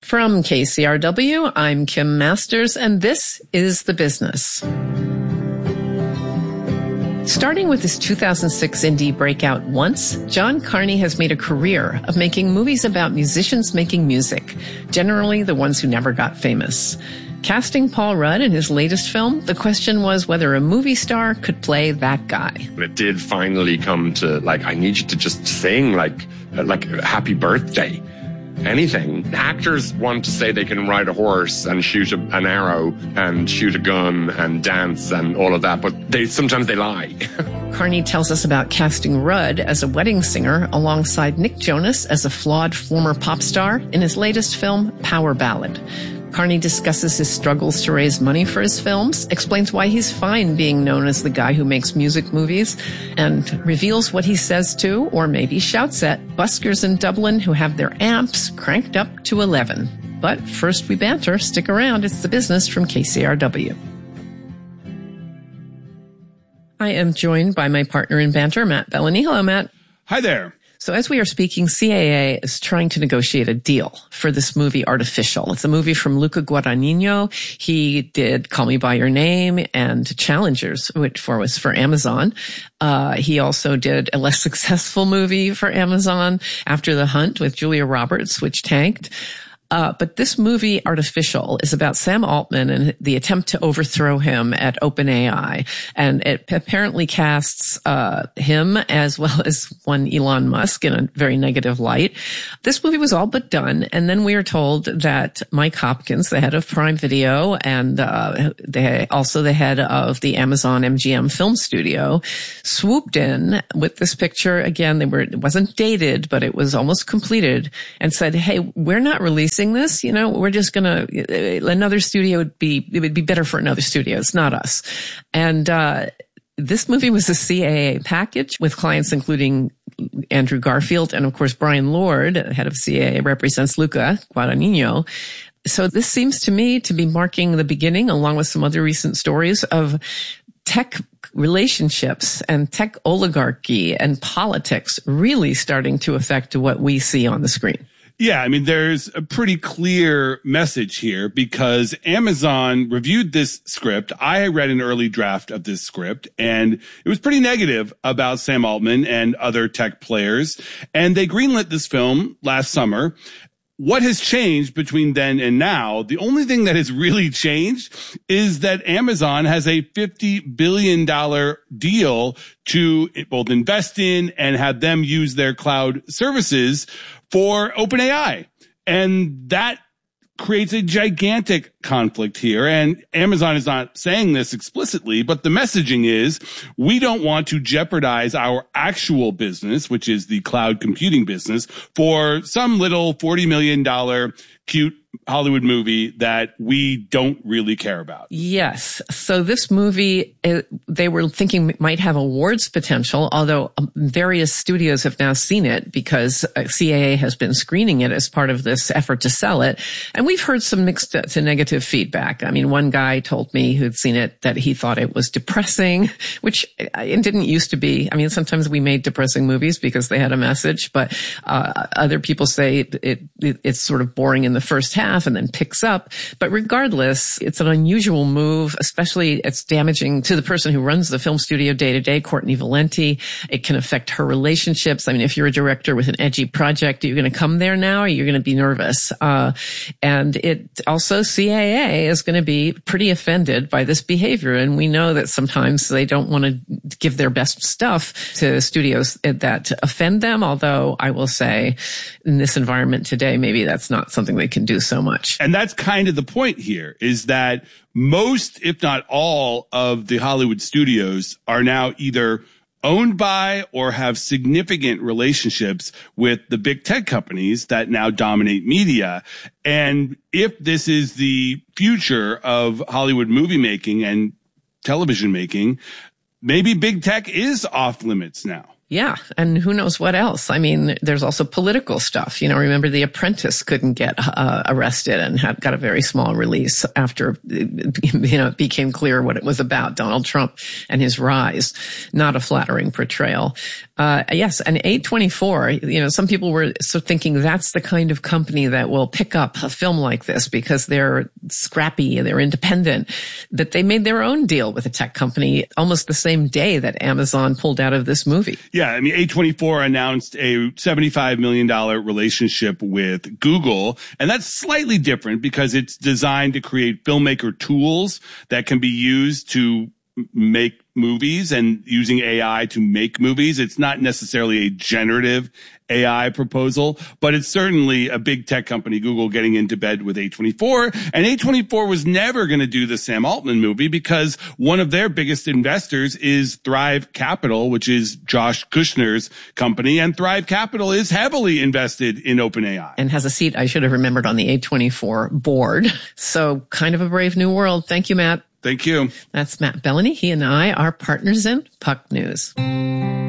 From KCRW, I'm Kim Masters, and this is The Business. Starting with his 2006 indie breakout Once, John Carney has made a career of making movies about musicians making music, generally the ones who never got famous. Casting Paul Rudd in his latest film, the question was whether a movie star could play that guy. It did finally come to, I need you to just sing like Happy Birthday. Anything. Actors want to say they can ride a horse and shoot an arrow and shoot a gun and dance and all of that, but sometimes they lie. Carney tells us about casting Rudd as a wedding singer alongside Nick Jonas as a flawed former pop star in his latest film, Power Ballad. Carney discusses his struggles to raise money for his films, explains why he's fine being known as the guy who makes music movies, and reveals what he says to, or maybe shouts at, buskers in Dublin who have their amps cranked up to 11. But first we banter. Stick around. It's The Business from KCRW. I am joined by my partner in banter, Matt Bellany. Hello, Matt. Hi there. So as we are speaking, CAA is trying to negotiate a deal for this movie Artificial. It's a movie from Luca Guadagnino. He did Call Me By Your Name and Challengers, which was for Amazon. He also did a less successful movie for Amazon, After the Hunt with Julia Roberts, which tanked. But this movie, Artificial, is about Sam Altman and the attempt to overthrow him at OpenAI. And it apparently casts him as well as one Elon Musk in a very negative light. This movie was all but done. And then we are told that Mike Hopkins, the head of Prime Video and also the head of the Amazon MGM Film Studio, swooped in with this picture. Again, it wasn't dated, but it was almost completed, and said, hey, we're not releasing this, we're just another studio it would be better for another studio. It's not us. And, this movie was a CAA package with clients including Andrew Garfield and of course Brian Lord, head of CAA, represents Luca Guadagnino. So this seems to me to be marking the beginning, along with some other recent stories, of tech relationships and tech oligarchy and politics really starting to affect what we see on the screen. Yeah, I mean, there's a pretty clear message here because Amazon reviewed this script. I read an early draft of this script, and it was pretty negative about Sam Altman and other tech players. And they greenlit this film last summer. What has changed between then and now? The only thing that has really changed is that Amazon has a $50 billion deal to both invest in and have them use their cloud services for OpenAI. And that creates a gigantic conflict here. And Amazon is not saying this explicitly, but the messaging is we don't want to jeopardize our actual business, which is the cloud computing business, for some little $40 million cute Hollywood movie that we don't really care about. Yes. So this movie, they were thinking might have awards potential, although various studios have now seen it because CAA has been screening it as part of this effort to sell it. And we've heard some mixed to negative feedback. I mean, one guy told me who'd seen it that he thought it was depressing, which it didn't used to be. I mean, sometimes we made depressing movies because they had a message, but other people say it's sort of boring in the first half and then picks up. But regardless, it's an unusual move, especially it's damaging to the person who runs the film studio day to day, Courtney Valenti. It can affect her relationships. I mean, if you're a director with an edgy project, are you going to come there now or are you going to be nervous? And it also, CAA is going to be pretty offended by this behavior. And we know that sometimes they don't want to give their best stuff to studios that offend them. Although I will say in this environment today, maybe that's not something they can do so much. And that's kind of the point here, is that most, if not all, of the Hollywood studios are now either owned by or have significant relationships with the big tech companies that now dominate media. And if this is the future of Hollywood movie making and television making, maybe big tech is off limits now. Yeah. And who knows what else? I mean, there's also political stuff. Remember The Apprentice couldn't get arrested and got a very small release after, it became clear what it was about, Donald Trump and his rise. Not a flattering portrayal. Yes. And A24, some people were thinking that's the kind of company that will pick up a film like this because they're scrappy, they're independent, that they made their own deal with a tech company almost the same day that Amazon pulled out of this movie. Yeah, I mean, A24 announced a $75 million relationship with Google, and that's slightly different because it's designed to create filmmaker tools that can be used to make movies and using AI to make movies. It's not necessarily a generative AI proposal, but it's certainly a big tech company, Google, getting into bed with A24. And A24 was never going to do the Sam Altman movie because one of their biggest investors is Thrive Capital, which is Josh Kushner's company. And Thrive Capital is heavily invested in OpenAI. And has a seat, I should have remembered, on the A24 board. So kind of a brave new world. Thank you, Matt. Thank you. That's Matt Bellany. He and I are partners in Puck News.